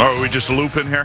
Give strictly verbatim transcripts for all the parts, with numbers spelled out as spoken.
Are we just looping here?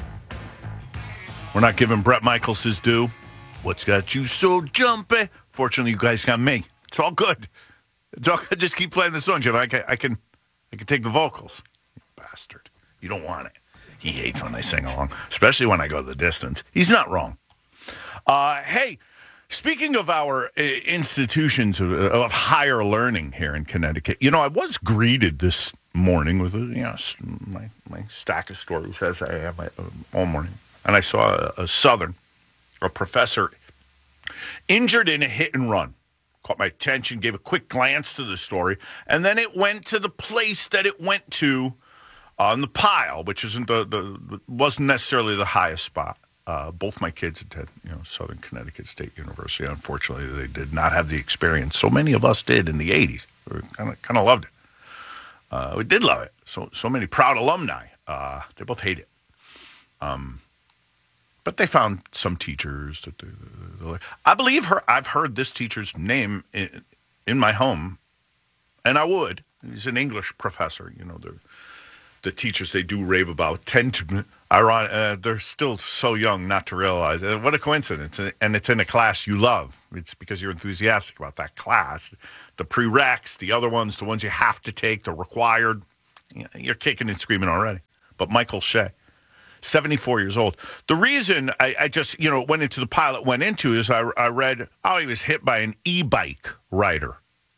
We're not giving Bret Michaels his due. What's got you so jumpy? Fortunately, you guys got me. It's all good. It's all good. Just keep playing the song, Jim. I can, I can, I can take the vocals. Bastard. You don't want it. He hates when I sing along, especially when I go the distance. He's not wrong. Uh, hey, speaking of our uh, institutions of, of higher learning here in Connecticut, you know, I was greeted this morning with a, you know, my, my stack of stories as I have my, uh, all morning. And I saw a, a Southern, a professor, injured in a hit and run. Caught my attention, gave a quick glance to the story, and then it went to the place that it went to on the pile, which isn't the, the wasn't necessarily the highest spot. Uh, both my kids attend, you know, Southern Connecticut State University. Unfortunately, they did not have the experience so many of us did in the eighties. We kind of kind of loved it. Uh, we did love it. So so many proud alumni. Uh, they both hate it. Um. But they found some teachers that they, they, I believe her. I've heard this teacher's name in, in my home, and I would. He's an English professor. You know, the the teachers they do rave about tend to. Ironic, uh, they're still so young not to realize. Uh, what a coincidence! And it's in a class you love. It's because you're enthusiastic about that class. The prereqs, the other ones, the ones you have to take, the required. You're kicking and screaming already. But Michael Shea, seventy-four years old. The reason I, I just, you know, went into the pilot went into is I, I read, oh, he was hit by an e-bike rider.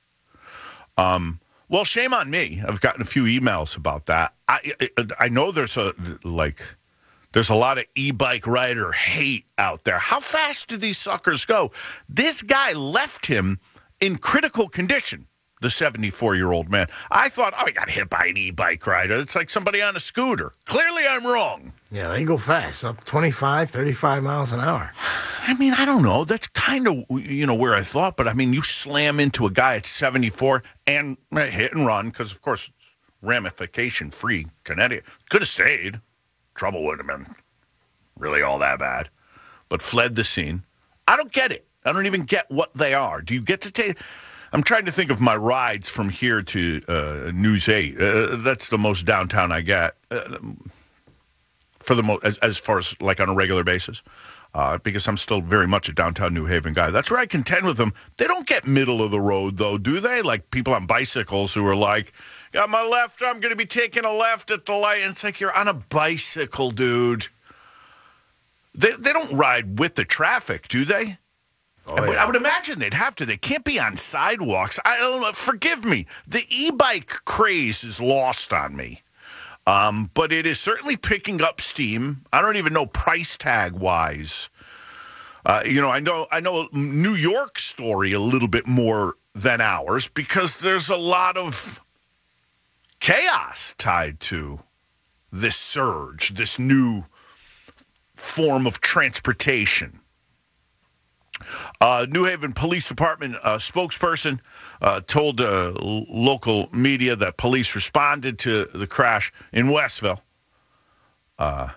Um, well, shame on me. I've gotten a few emails about that. I, I, I know there's a, like, there's a lot of e-bike rider hate out there. How fast do these suckers go? This guy left him in critical condition. The seventy-four-year-old man. I thought, oh, he got hit by an e-bike rider. It's like somebody on a scooter. Clearly, I'm wrong. Yeah, they go fast, up twenty-five, thirty-five miles an hour. I mean, I don't know. That's kind of, you know, where I thought. But, I mean, you slam into a guy at seventy-four and hit and run because, of course, it's ramification-free. Connecticut could have stayed. Trouble wouldn't have been really all that bad. But fled the scene. I don't get it. I don't even get what they are. Do you get to take... I'm trying to think of my rides from here to uh, News eight. Uh, that's the most downtown I get uh, for the mo- as, as far as like on a regular basis, uh, because I'm still very much a downtown New Haven guy. That's where I contend with them. They don't get middle of the road though, do they? Like people on bicycles who are like, "Got my left. I'm going to be taking a left at the light." And it's like you're on a bicycle, dude. They they don't ride with the traffic, do they? Oh, yeah. I would imagine they'd have to. They can't be on sidewalks. I don't know. Forgive me. The e-bike craze is lost on me. Um, but it is certainly picking up steam. I don't even know price tag wise. Uh, you know, I know I know New York story a little bit more than ours because there's a lot of chaos tied to this surge, this new form of transportation. Uh, New Haven Police Department uh, spokesperson uh, told uh, l- local media that police responded to the crash in Westville. Uh,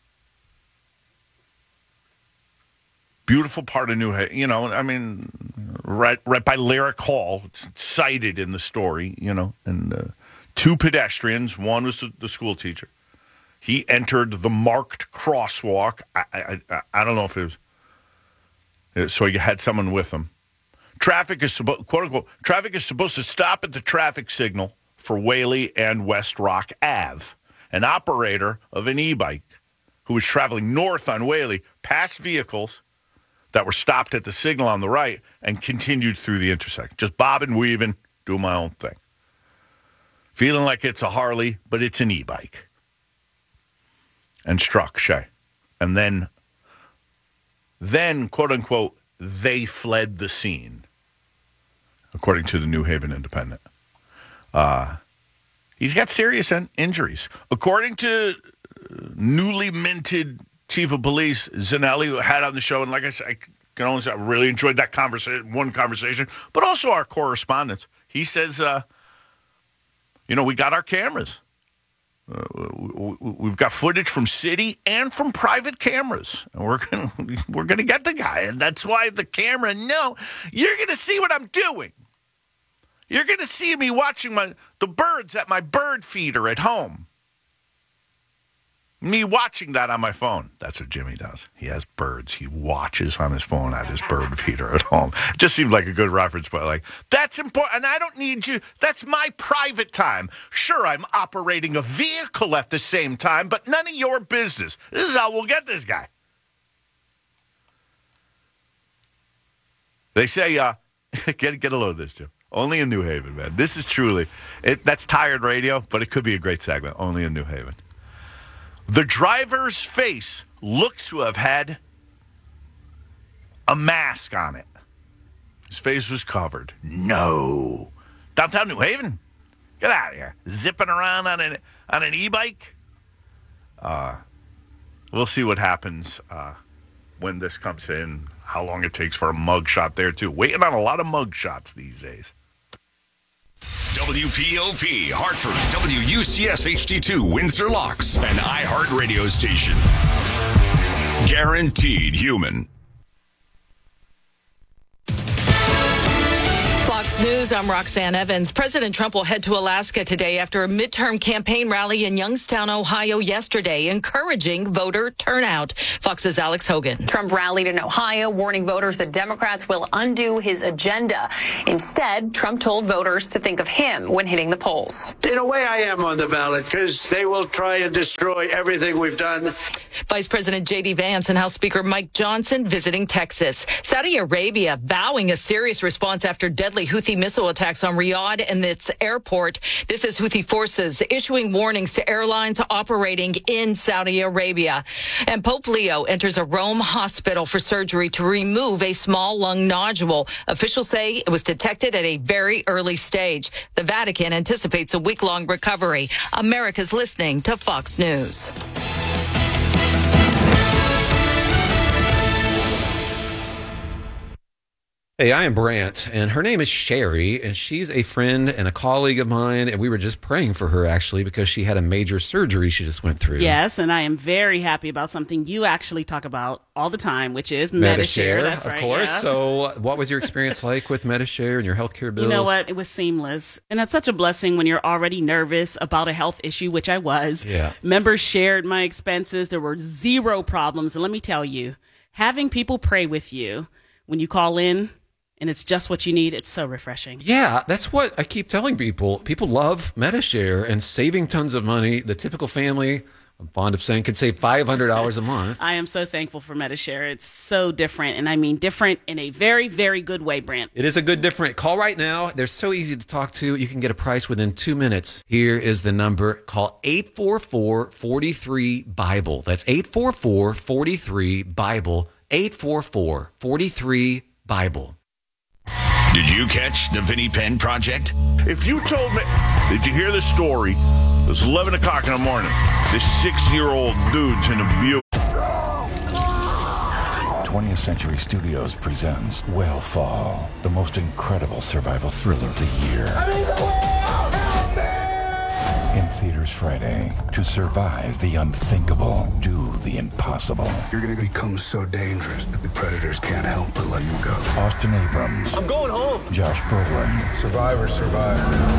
beautiful part of New Haven, you know, I mean, right right by Lyric Hall. It's cited in the story, you know, and uh, two pedestrians. One was the, the school teacher. He entered the marked crosswalk. I, I, I, I don't know if it was. So he had someone with him. Traffic is supposed, quote unquote, traffic is supposed to stop at the traffic signal for Whaley and West Rock Avenue. An operator of an e-bike who was traveling north on Whaley passed vehicles that were stopped at the signal on the right and continued through the intersection. Just bobbing, weaving, doing my own thing. Feeling like it's a Harley, but it's an e-bike. And struck Shea. And then Then, quote unquote, they fled the scene, according to the New Haven Independent. Uh, he's got serious in- injuries. According to newly minted chief of police, Zanelli, who had on the show, and like I said, I can only say I really enjoyed that conversation, one conversation, but also our correspondence. He says, uh, you know, we got our cameras. Uh, we've got footage from city and from private cameras, and we're gonna we're gonna get the guy, and that's why the camera. No, you're gonna see what I'm doing. You're gonna see me watching my the birds at my bird feeder at home. Me watching that on my phone. That's what Jimmy does. He has birds. He watches on his phone at his bird feeder at home. It just seemed like a good reference, but like, that's important. And I don't need you. That's my private time. Sure, I'm operating a vehicle at the same time, but none of your business. This is how we'll get this guy. They say, uh, get, get a load of this, Jim. Only in New Haven, man. This is truly, it, that's tired radio, but it could be a great segment. Only in New Haven. The driver's face looks to have had a mask on it. His face was covered. No. Downtown New Haven? Get out of here. Zipping around on an on an e-bike? Uh, we'll see what happens uh, when this comes in, how long it takes for a mug shot there, too. Waiting on a lot of mug shots these days. W P O P, Hartford, W U C S H D two, Windsor Locks, an iHeart radio station. Guaranteed human. Fox News, I'm Roxanne Evans. President Trump will head to Alaska today after a midterm campaign rally in Youngstown, Ohio yesterday, encouraging voter turnout. Fox's Alex Hogan. Trump rallied in Ohio, warning voters that Democrats will undo his agenda. Instead, Trump told voters to think of him when hitting the polls. In a way, I am on the ballot because they will try and destroy everything we've done. Vice President J D Vance and House Speaker Mike Johnson visiting Texas. Saudi Arabia vowing a serious response after deadly Houthi missile attacks on Riyadh and its airport. This is Houthi forces issuing warnings to airlines operating in Saudi Arabia. And Pope Leo enters a Rome hospital for surgery to remove a small lung nodule. Officials say it was detected at a very early stage. The Vatican anticipates a week-long recovery. America's listening to Fox News. Hey, I am Brant, and her name is Sherry, and she's a friend and a colleague of mine, and we were just praying for her, actually, because she had a major surgery she just went through. Yes, and I am very happy about something you actually talk about all the time, which is Medi-Share. That's of right, course. yeah. So what was your experience like with Medi-Share and your healthcare bills? You know what? It was seamless. And that's such a blessing when you're already nervous about a health issue, which I was. Yeah. Members shared my expenses. There were zero problems. And let me tell you, having people pray with you when you call in, and it's just what you need, it's so refreshing. Yeah, that's what I keep telling people. People love Medi-Share and saving tons of money. The typical family, I'm fond of saying, could save five hundred dollars a month. I am so thankful for Medi-Share. It's so different, and I mean different in a very, very good way, Brant. It is a good different. Call right now. They're so easy to talk to. You can get a price within two minutes. Here is the number. Call eight four four, four three, BIBLE. That's eight four four, four three, BIBLE. eight four four, four three, BIBLE. Did you catch the Vinnie Penn Project? If you told me, did you hear the story? It was eleven o'clock in the morning. This six-year-old dude's in a Buick. twentieth Century Studios presents Whale the most incredible survival thriller of the year. I'm in the whale! Help me! In theaters Friday. To survive the unthinkable, do the impossible. You're gonna become so dangerous that the predators can't help but let you go. Austin Abrams. I'm going home. Josh Brolin. Survivor, survivor.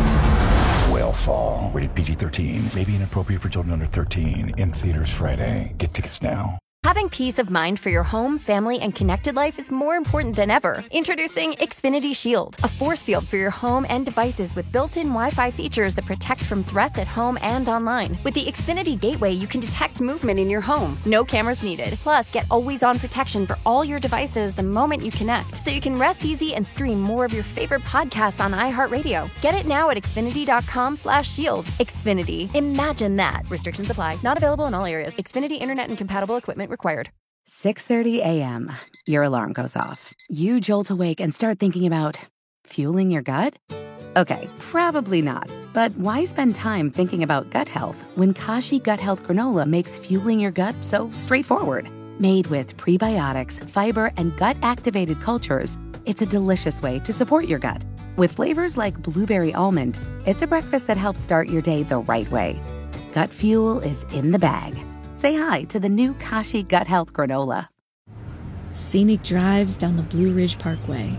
Whale Rated P G thirteen. May be inappropriate for children under thirteen. In theaters Friday. Get tickets now. Having peace of mind for your home, family, and connected life is more important than ever. Introducing Xfinity Shield, a force field for your home and devices with built-in Wi-Fi features that protect from threats at home and online. With the Xfinity Gateway, you can detect movement in your home. No cameras needed. Plus, get always-on protection for all your devices the moment you connect, so you can rest easy and stream more of your favorite podcasts on iHeartRadio. Get it now at Xfinity.com slash shield. Xfinity. Imagine that. Restrictions apply. Not available in all areas. Xfinity Internet and compatible equipment required. six thirty a.m. Your alarm goes off. You jolt awake and start thinking about fueling your gut? Okay, probably not. But why spend time thinking about gut health when Kashi Gut Health Granola makes fueling your gut so straightforward? Made with prebiotics, fiber, and gut-activated cultures, it's a delicious way to support your gut. With flavors like blueberry almond, it's a breakfast that helps start your day the right way. Gut fuel is in the bag. Say hi to the new Kashi Gut Health Granola. Scenic drives down the Blue Ridge Parkway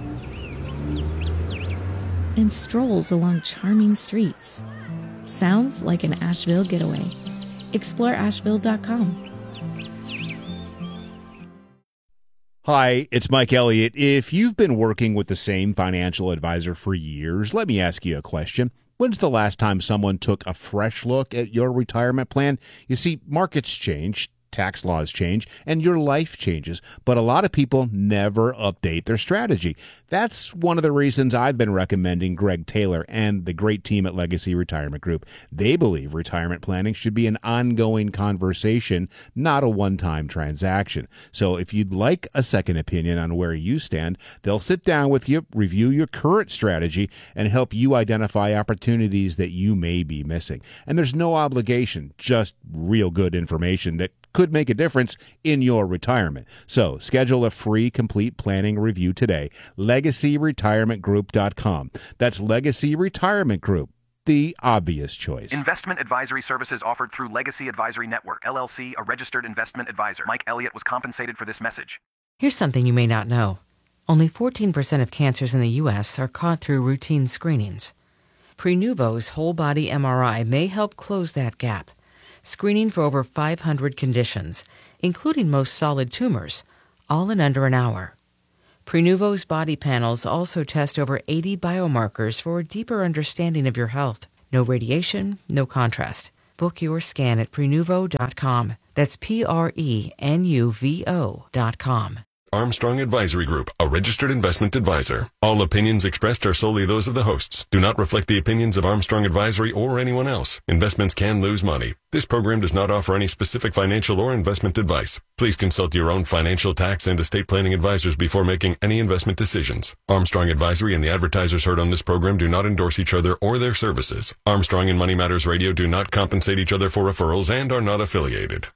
and strolls along charming streets. Sounds like an Asheville getaway. explore asheville dot com. Hi, it's Mike Elliott. If you've been working with the same financial advisor for years, let me ask you a question. When's the last time someone took a fresh look at your retirement plan? You see, markets change, tax laws change, and your life changes, but a lot of people never update their strategy. That's one of the reasons I've been recommending Greg Taylor and the great team at Legacy Retirement Group. They believe retirement planning should be an ongoing conversation, not a one-time transaction. So if you'd like a second opinion on where you stand, they'll sit down with you, review your current strategy, and help you identify opportunities that you may be missing. And there's no obligation, just real good information that could make a difference in your retirement. So schedule a free complete planning review today. legacy retirement group dot com. That's Legacy Retirement Group, the obvious choice. Investment advisory services offered through Legacy Advisory Network, L L C, a registered investment advisor. Mike Elliott was compensated for this message. Here's something you may not know. Only fourteen percent of cancers in the U S are caught through routine screenings. Prenuvo's whole body M R I may help close that gap, screening for over five hundred conditions, including most solid tumors, all in under an hour. Prenuvo's body panels also test over eighty biomarkers for a deeper understanding of your health. No radiation, no contrast. Book your scan at prenuvo dot com. That's P R E N U V O dot com. Armstrong Advisory Group, a registered investment advisor. All opinions expressed are solely those of the hosts. Do not reflect the opinions of Armstrong Advisory or anyone else. Investments can lose money. This program does not offer any specific financial or investment advice. Please consult your own financial, tax, and estate planning advisors before making any investment decisions. Armstrong Advisory and the advertisers heard on this program do not endorse each other or their services. Armstrong and Money Matters Radio do not compensate each other for referrals and are not affiliated.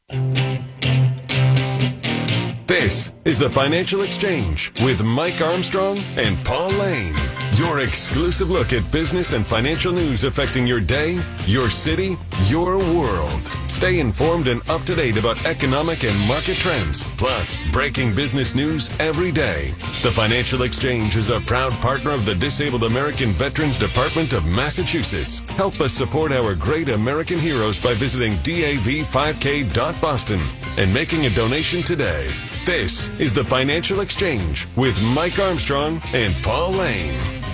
This is the Financial Exchange with Mike Armstrong and Paul Lane. Your exclusive look at business and financial news affecting your day, your city, your world. Stay informed and up to date about economic and market trends, plus breaking business news every day. The Financial Exchange is a proud partner of the Disabled American Veterans Department of Massachusetts. Help us support our great American heroes by visiting D A V five K dot boston and making a donation today. This is the Financial Exchange with Mike Armstrong and Paul Lane.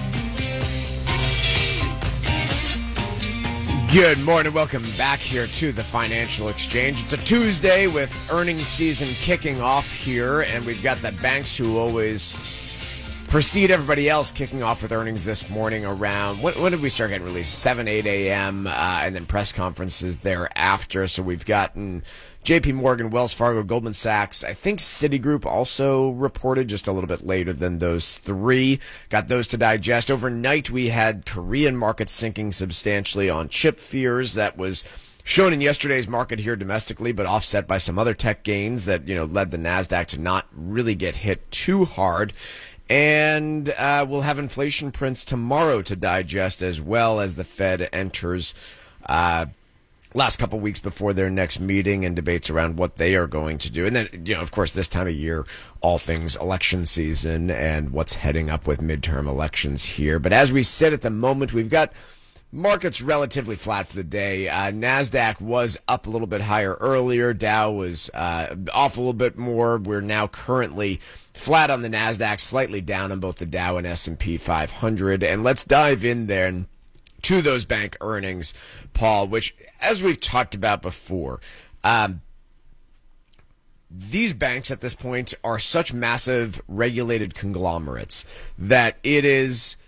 Good morning. Welcome back here to the Financial Exchange. It's a Tuesday with earnings season kicking off here, and we've got the banks who always precede everybody else kicking off with earnings this morning around, when, when did we start getting released? seven, eight a.m., uh, and then press conferences thereafter. So we've gotten J P Morgan, Wells Fargo, Goldman Sachs. I think Citigroup also reported just a little bit later than those three. Got those to digest. Overnight, we had Korean markets sinking substantially on chip fears. That was shown in yesterday's market here domestically, but offset by some other tech gains that, you know, led the NASDAQ to not really get hit too hard. And uh, we'll have inflation prints tomorrow to digest, as well as the Fed enters uh last couple weeks before their next meeting and debates around what they are going to do. And then, you know, of course, this time of year, all things election season and what's heading up with midterm elections here. But as we sit at the moment, we've got markets relatively flat for the day. Uh, NASDAQ was up a little bit higher earlier. Dow was uh, off a little bit more. We're now currently flat on the NASDAQ, slightly down on both the Dow and S and P five hundred. And let's dive in there and to those bank earnings, Paul, which, as we've talked about before, um, these banks at this point are such massive regulated conglomerates that it is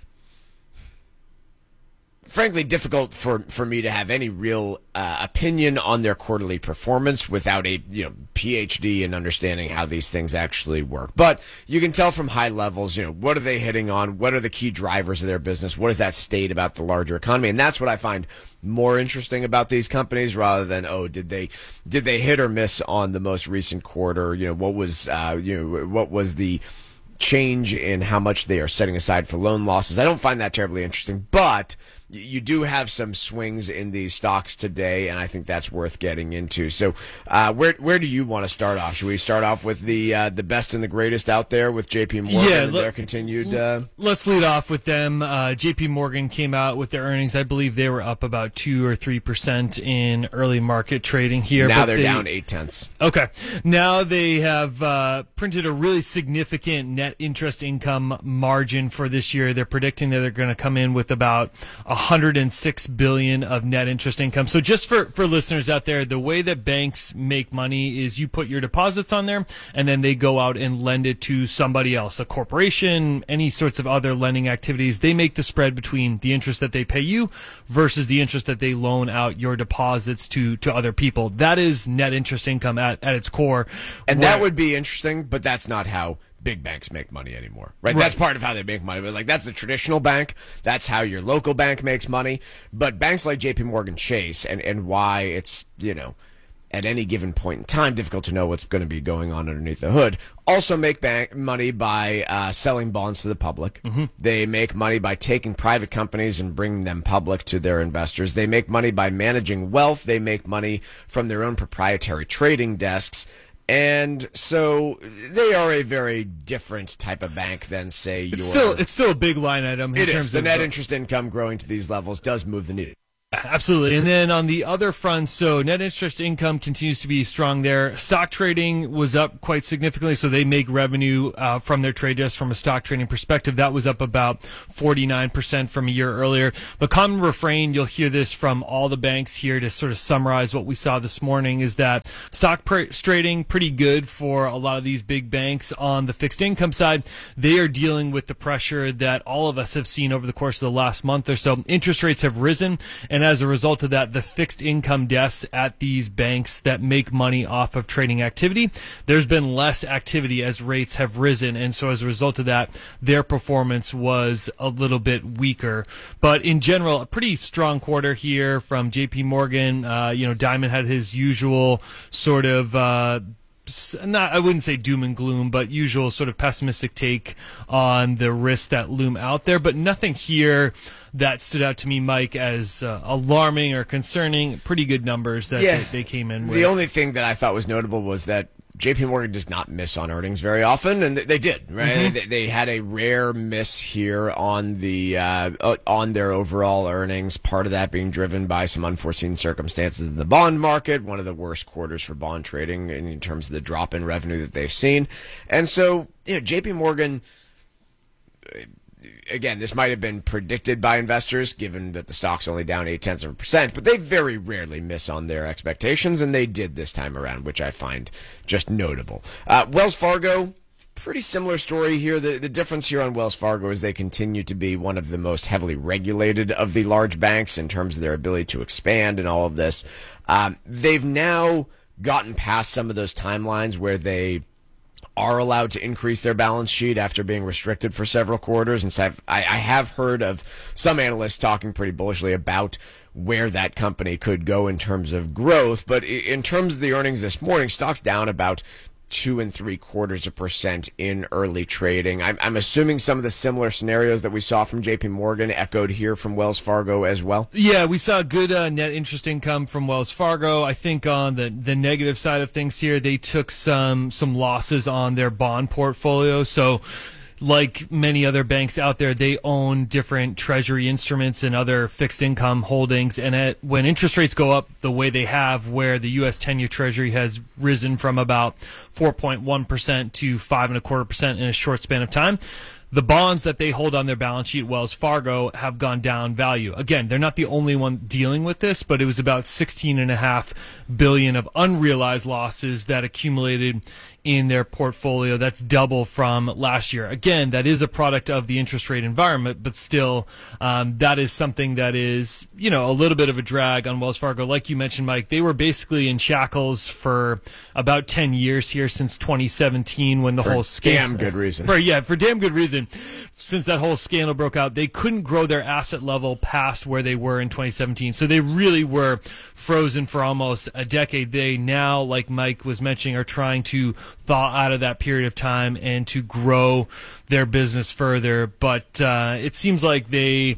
frankly difficult for, for me to have any real uh, opinion on their quarterly performance without a you know P H D in understanding how these things actually work. But you can tell from high levels, you know, what are they hitting on? What are the key drivers of their business? What does that state about the larger economy? And that's what I find more interesting about these companies, rather than, oh, did they did they hit or miss on the most recent quarter? You know, what was uh, you know what was the change in how much they are setting aside for loan losses? I don't find that terribly interesting, but y- you do have some swings in these stocks today, and I think that's worth getting into. So, uh, where where do you want to start off? Should we start off with the uh, the best and the greatest out there with J P Morgan Yeah, and let- their continued? Uh, Let's lead off with them. Uh, J P Morgan came out with their earnings. I believe they were up about two or three percent in early market trading here. now but they're they- down eight tenths. Okay. Now they have uh, printed a really significant net interest income margin for this year. They're predicting that they're going to come in with about one hundred six billion dollars of net interest income. So just for, for listeners out there, the way that banks make money is you put your deposits on there and then they go out and lend it to somebody else, a corporation, any sorts of other lending activities. They make the spread between the interest that they pay you versus the interest that they loan out your deposits to, to other people. That is net interest income at, at its core. And Where- that would be interesting, but that's not how big banks make money anymore, right? Right. That's part of how they make money. But like, that's the traditional bank. That's how your local bank makes money. But banks like J P Morgan Chase, and, and why it's, you know, at any given point in time, difficult to know what's going to be going on underneath the hood, also make bank money by uh, selling bonds to the public. Mm-hmm. They make money by taking private companies and bringing them public to their investors. They make money by managing wealth. They make money from their own proprietary trading desks. And so they are a very different type of bank than, say, It's your... still it's still a big line item in It terms is. The of net the- interest income growing to these levels does move the needle. Absolutely. And then on the other front, so net interest income continues to be strong there. Stock trading was up quite significantly, so they make revenue uh, from their trade desk from a stock trading perspective. That was up about forty-nine percent from a year earlier. The common refrain, you'll hear this from all the banks here to sort of summarize what we saw this morning, is that stock pr- trading pretty good for a lot of these big banks. On the fixed income side, they are dealing with the pressure that all of us have seen over the course of the last month or so. Interest rates have risen, and as a result of that, the fixed income desks at these banks that make money off of trading activity, there's been less activity as rates have risen. And so as a result of that, their performance was a little bit weaker. But in general, a pretty strong quarter here from J P Morgan. Uh, you know, Diamond had his usual sort of, uh, not, I wouldn't say doom and gloom, but usual sort of pessimistic take on the risks that loom out there. But nothing here that stood out to me, Mike, as uh, alarming or concerning. Pretty good numbers that Yeah. they, they came in with. The only thing that I thought was notable was that J P Morgan does not miss on earnings very often, and they did. Right? Mhm. They, they had a rare miss here on the uh, uh, on their overall earnings. Part of that being driven by some unforeseen circumstances in the bond market. One of the worst quarters for bond trading in, in terms of the drop in revenue that they've seen, and so you know, J P Morgan. Again, this might have been predicted by investors, given that the stock's only down eight tenths of a percent, but they very rarely miss on their expectations, and they did this time around, which I find just notable. Uh, Wells Fargo, pretty similar story here. The, the difference here on Wells Fargo is they continue to be one of the most heavily regulated of the large banks in terms of their ability to expand and all of this. Um, they've now gotten past some of those timelines where they are allowed to increase their balance sheet after being restricted for several quarters. And so I've, I, I have heard of some analysts talking pretty bullishly about where that company could go in terms of growth. But in terms of the earnings this morning, stock's down about two and three quarters of percent in early trading. I'm, I'm assuming some of the similar scenarios that we saw from J P Morgan echoed here from Wells Fargo as well. Yeah, we saw good uh, net interest income from Wells Fargo. I think on the, the negative side of things here, they took some some losses on their bond portfolio. So like many other banks out there, they own different treasury instruments and other fixed income holdings. And at, when interest rates go up the way they have, where the U S ten-year treasury has risen from about four point one percent to five and a quarter percent in a short span of time, the bonds that they hold on their balance sheet, Wells Fargo, have gone down value. Again, they're not the only one dealing with this, but it was about sixteen and a half billion of unrealized losses that accumulated in their portfolio. That's double from last year. Again, that is a product of the interest rate environment, but still, um, that is something that is, you know, a little bit of a drag on Wells Fargo. Like you mentioned, Mike, they were basically in shackles for about ten years here since twenty seventeen when the For whole scam. damn good reason. For, yeah, for damn good reason. Since that whole scandal broke out, they couldn't grow their asset level past where they were in twenty seventeen. So they really were frozen for almost a decade. They now, like Mike was mentioning, are trying to thaw out of that period of time and to grow their business further. But uh, it seems like they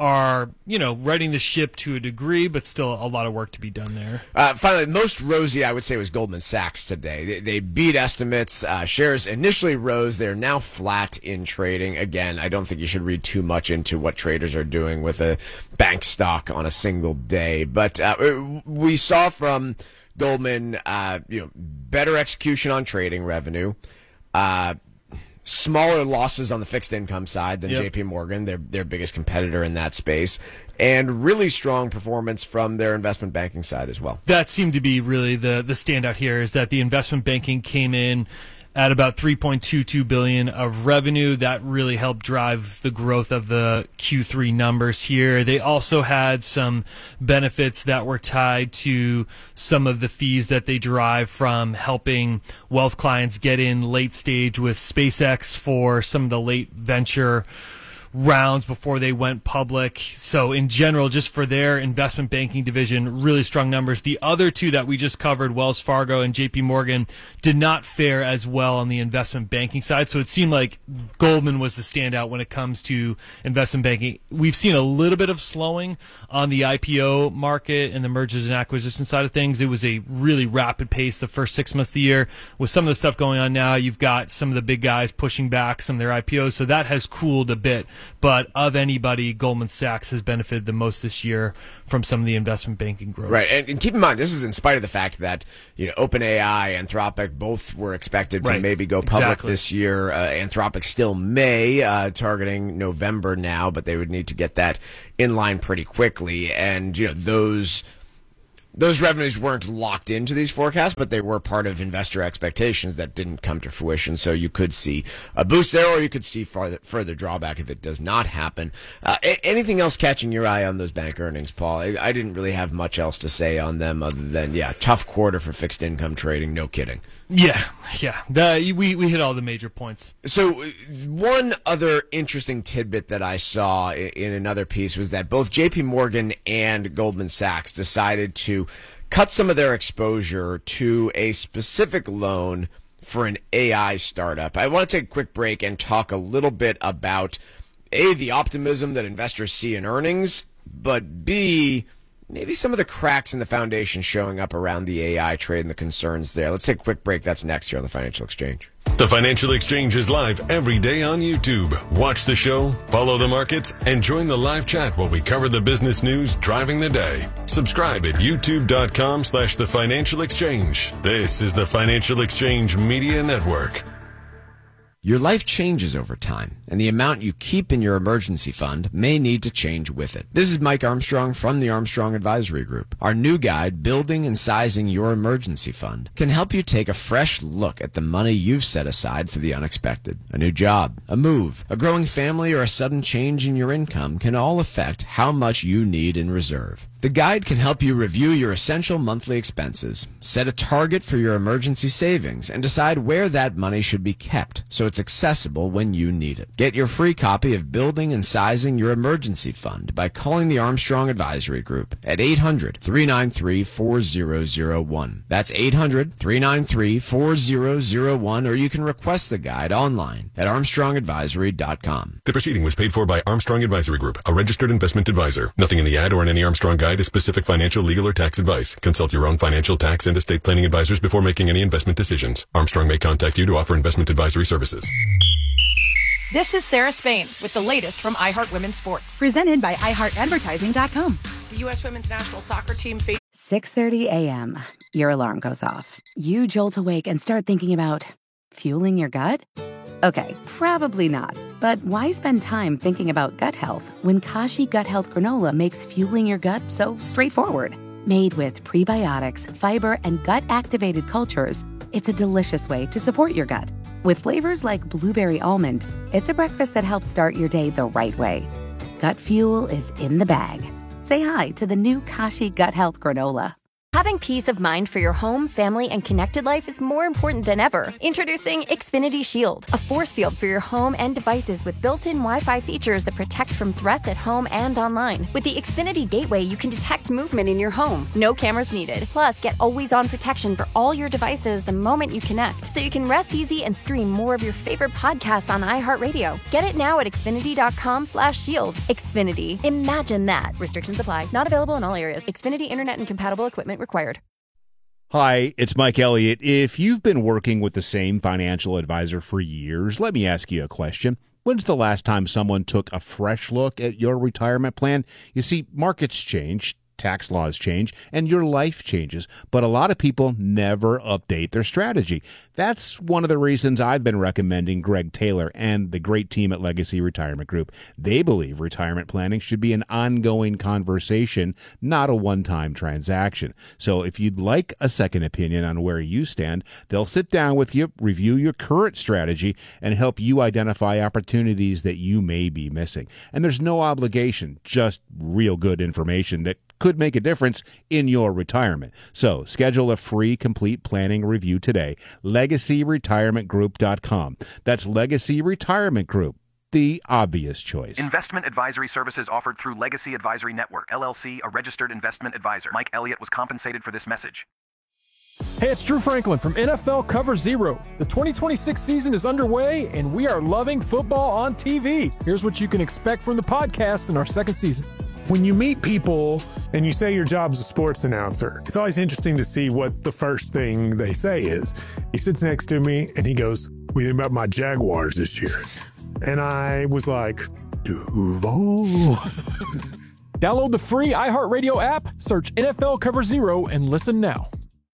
are, you know, righting the ship to a degree, but still a lot of work to be done there. Uh, finally, most rosy, I would say, was Goldman Sachs today. They, they beat estimates. Uh, shares initially rose. They're now flat in trading. Again, I don't think you should read too much into what traders are doing with a bank stock on a single day. But uh, we saw from Goldman, uh, you know, better execution on trading revenue, uh, smaller losses on the fixed income side than Yep. J P Morgan, their their biggest competitor in that space, and really strong performance from their investment banking side as well. That seemed to be really the the standout here, is that the investment banking came in at about three point two two billion dollars of revenue. That really helped drive the growth of the Q three numbers here. They also had some benefits that were tied to some of the fees that they derive from helping wealth clients get in late stage with SpaceX for some of the late venture rounds before they went public. So in general, just for their investment banking division, really strong numbers. The other two that we just covered, Wells Fargo and J P Morgan, did not fare as well on the investment banking side. So it seemed like Goldman was the standout when it comes to investment banking. We've seen a little bit of slowing on the I P O market and the mergers and acquisition side of things. It was a really rapid pace the first six months of the year. With some of the stuff going on now, you've got some of the big guys pushing back some of their I P Os. So that has cooled a bit. But of anybody, Goldman Sachs has benefited the most this year from some of the investment banking growth. Right, and, and keep in mind, this is in spite of the fact that, you know, OpenAI, Anthropic, both were expected to Right. maybe go public Exactly. this year. Uh, Anthropic still may, uh, targeting November now, but they would need to get that in line pretty quickly. And, you know, those... Those revenues weren't locked into these forecasts, but they were part of investor expectations that didn't come to fruition. So you could see a boost there, or you could see further, further drawback if it does not happen. Uh, a- anything else catching your eye on those bank earnings, Paul? I, I didn't really have much else to say on them other than, yeah, tough quarter for fixed income trading. No kidding. Yeah, yeah. The, we, we hit all the major points. So uh, one other interesting tidbit that I saw in, in another piece was that both J P Morgan and Goldman Sachs decided to cut some of their exposure to a specific loan for an A I startup. I want to take a quick break and talk a little bit about, A, the optimism that investors see in earnings, but B, maybe some of the cracks in the foundation showing up around the A I trade and the concerns there. Let's take a quick break. That's next here on the Financial Exchange. The Financial Exchange is live every day on YouTube. Watch the show, follow the markets, and join the live chat while we cover the business news driving the day. Subscribe at youtube.com slash the Financial Exchange. This is the Financial Exchange Media Network. Your life changes over time, and the amount you keep in your emergency fund may need to change with it. This is Mike Armstrong from the Armstrong Advisory Group. Our new guide, Building and Sizing Your Emergency Fund, can help you take a fresh look at the money you've set aside for the unexpected. A new job, a move, a growing family, or a sudden change in your income can all affect how much you need in reserve. The guide can help you review your essential monthly expenses, set a target for your emergency savings, and decide where that money should be kept so it's accessible when you need it. Get your free copy of Building and Sizing Your Emergency Fund by calling the Armstrong Advisory Group at eight hundred, three nine three, four zero zero one. That's eight hundred, three nine three, four zero zero one, or you can request the guide online at armstrong advisory dot com. The proceeding was paid for by Armstrong Advisory Group, a registered investment advisor. Nothing in the ad or in any Armstrong guide is specific financial, legal, or tax advice. Consult your own financial, tax, and estate planning advisors before making any investment decisions. Armstrong may contact you to offer investment advisory services. This is Sarah Spain with the latest from iHeart Women's Sports. Presented by i heart advertising dot com. The U S women's national soccer team faced six thirty a.m. Your alarm goes off. You jolt awake and start thinking about fueling your gut? Okay, probably not. But why spend time thinking about gut health when Kashi Gut Health Granola makes fueling your gut so straightforward? Made with prebiotics, fiber, and gut-activated cultures, it's a delicious way to support your gut. With flavors like blueberry almond, it's a breakfast that helps start your day the right way. Gut fuel is in the bag. Say hi to the new Kashi Gut Health Granola. Having peace of mind for your home, family, and connected life is more important than ever. Introducing Xfinity Shield, a force field for your home and devices with built-in Wi-Fi features that protect from threats at home and online. With the Xfinity Gateway, you can detect movement in your home. No cameras needed. Plus, get always-on protection for all your devices the moment you connect, so you can rest easy and stream more of your favorite podcasts on iHeartRadio. Get it now at Xfinity.com slash shield. Xfinity. Imagine that. Restrictions apply. Not available in all areas. Xfinity Internet and compatible equipment required. Hi, it's Mike Elliott. If you've been working with the same financial advisor for years, let me ask you a question. When's the last time someone took a fresh look at your retirement plan? You see, markets change, tax laws change, and your life changes, but a lot of people never update their strategy. That's one of the reasons I've been recommending Greg Taylor and the great team at Legacy Retirement Group. They believe retirement planning should be an ongoing conversation, not a one-time transaction. So if you'd like a second opinion on where you stand, they'll sit down with you, review your current strategy, and help you identify opportunities that you may be missing. And there's no obligation, just real good information that could make a difference in your retirement. So schedule a free complete planning review today. legacy retirement group dot com. That's Legacy Retirement Group, the obvious choice. Investment advisory services offered through Legacy Advisory Network, L L C, a registered investment advisor. Mike Elliott was compensated for this message. Hey, it's Drew Franklin from N F L Cover Zero. The twenty twenty-six season is underway, and we are loving football on T V. Here's what you can expect from the podcast in our second season. When you meet people and you say your job's a sports announcer, it's always interesting to see what the first thing they say is. He sits next to me and he goes, "What do you think about my Jaguars this year?" And I was like, Duval. Download the free iHeartRadio app, search N F L Cover Zero, and listen now.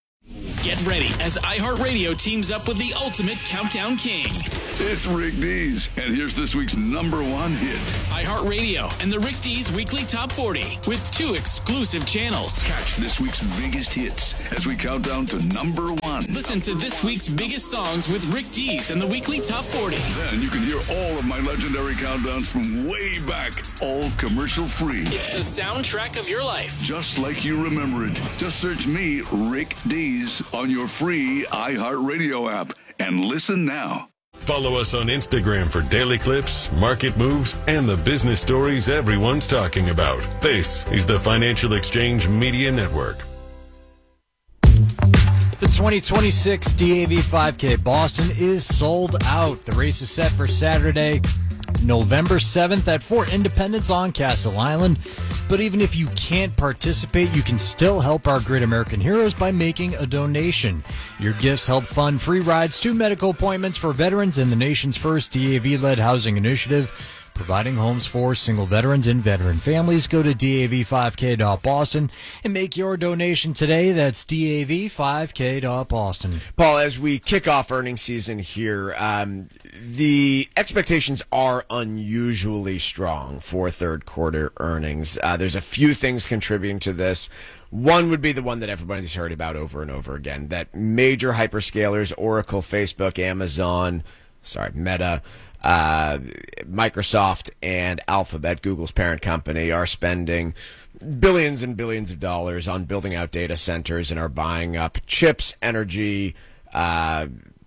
Get ready as iHeartRadio teams up with the ultimate countdown king. It's Rick Dees, and here's this week's number one hit. iHeartRadio and the Rick Dees Weekly Top forty with two exclusive channels. Catch this week's biggest hits as we count down to number one. Listen to this week's biggest songs with Rick Dees and the Weekly Top forty. Then you can hear all of my legendary countdowns from way back, all commercial free. It's the soundtrack of your life. Just like you remember it. Just search me, Rick Dees, on your free iHeartRadio app and listen now. Follow us on Instagram for daily clips, market moves, and the business stories everyone's talking about. This is the Financial Exchange Media Network. The twenty twenty-six D A V five K Boston is sold out. The race is set for Saturday, November seventh at Fort Independence on Castle Island. But even if you can't participate, you can still help our great American heroes by making a donation. Your gifts help fund free rides to medical appointments for veterans in the nation's first D A V-led housing initiative, providing homes for single veterans and veteran families. Go to D A V five K dot Boston and make your donation today. That's D A V five K dot Boston. Paul, as we kick off earnings season here, um, the expectations are unusually strong for third quarter earnings. Uh, there's a few things contributing to this. One would be the one that everybody's heard about over and over again, that major hyperscalers, Oracle, Facebook, Amazon, sorry, Meta, Uh, Microsoft and Alphabet, Google's parent company, are spending billions and billions of dollars on building out data centers and are buying up chips, energy, uh,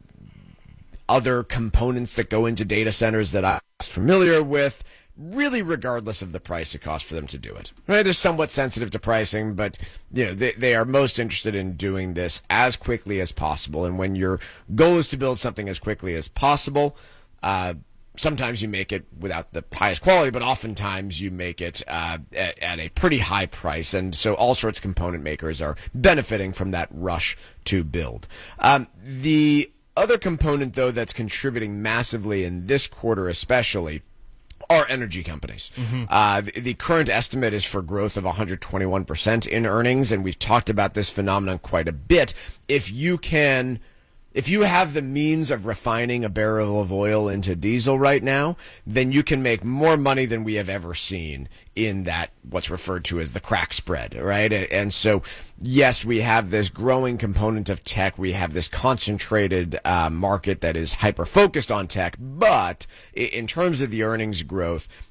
other components that go into data centers that I'm familiar with, really regardless of the price it costs for them to do it. Right? They're somewhat sensitive to pricing, but you know they, they are most interested in doing this as quickly as possible. And when your goal is to build something as quickly as possible, Uh, sometimes you make it without the highest quality, but oftentimes you make it uh, at, at a pretty high price. And so all sorts of component makers are benefiting from that rush to build. Um, the other component, though, that's contributing massively in this quarter especially are energy companies. Mm-hmm. Uh, the, the current estimate is for growth of one hundred twenty-one percent in earnings, and we've talked about this phenomenon quite a bit. If you can... If you have the means of refining a barrel of oil into diesel right now, then you can make more money than we have ever seen in that what's referred to as the crack spread, right? And so, yes, we have this growing component of tech. We have this concentrated uh, market that is hyper-focused on tech. But in terms of the earnings growth,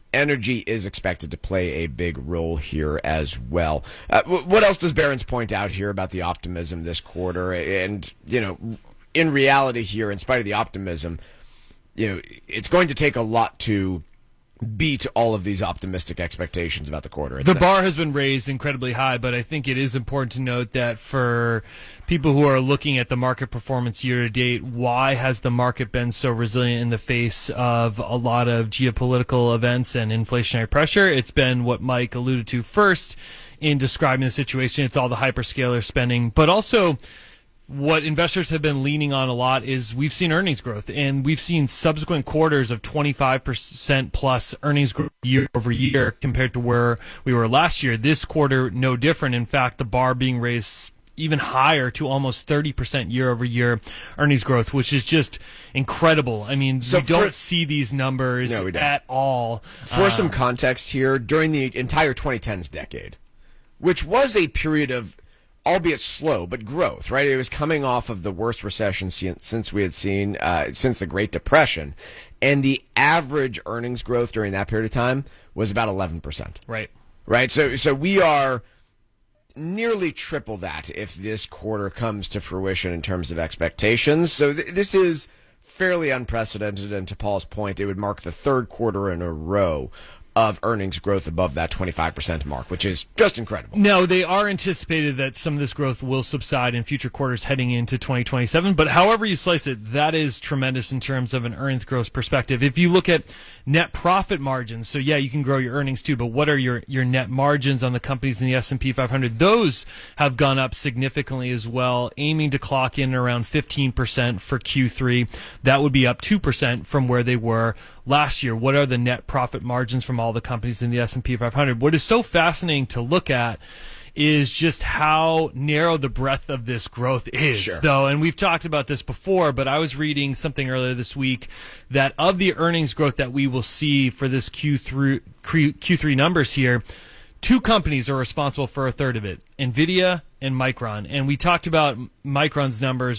energy is expected to play a big role here as well. Uh, what else does Barron's point out here about the optimism this quarter? And, you know, in reality here, in spite of the optimism, you know, it's going to take a lot to beat all of these optimistic expectations about the quarter. The bar has been raised incredibly high, but I think it is important to note that for people who are looking at the market performance year to date, why has the market been so resilient in the face of a lot of geopolitical events and inflationary pressure? It's been what Mike alluded to first in describing the situation. It's all the hyperscaler spending, but also what investors have been leaning on a lot is we've seen earnings growth, and we've seen subsequent quarters of twenty-five percent plus earnings growth year over year compared to where we were last year. This quarter, no different. In fact, the bar being raised even higher to almost thirty percent year over year earnings growth, which is just incredible. I mean, so we don't for, see these numbers no, at all. For uh, some context here, during the entire twenty tens decade, which was a period of albeit slow, but growth, right? It was coming off of the worst recession since we had seen, uh, since the Great Depression. And the average earnings growth during that period of time was about eleven percent. Right. Right? So, so we are nearly triple that if this quarter comes to fruition in terms of expectations. So th- this is fairly unprecedented. And to Paul's point, it would mark the third quarter in a row of earnings growth above that twenty-five percent mark, which is just incredible. No, they are anticipated that some of this growth will subside in future quarters heading into twenty twenty-seven, but however you slice it, that is tremendous in terms of an earnings growth perspective. If you look at net profit margins, so yeah, you can grow your earnings too, but what are your, your net margins on the companies in the S and P five hundred? Those have gone up significantly as well, aiming to clock in around fifteen percent for Q three. That would be up two percent from where they were last year. What are the net profit margins from all the companies in the S and P five hundred? What is so fascinating to look at is just how narrow the breadth of this growth is, sure. though. And we've talked about this before, but I was reading something earlier this week that of the earnings growth that we will see for this Q three, Q three numbers here, two companies are responsible for a third of it, NVIDIA and Micron. And we talked about Micron's numbers